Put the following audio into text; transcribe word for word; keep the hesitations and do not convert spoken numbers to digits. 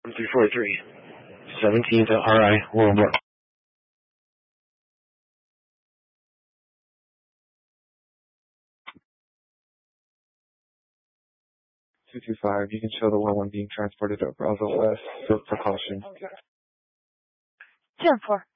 three four three, seventeen to R I, World two two five, you can show the one one being transported to Brownsville West for precaution. ten four.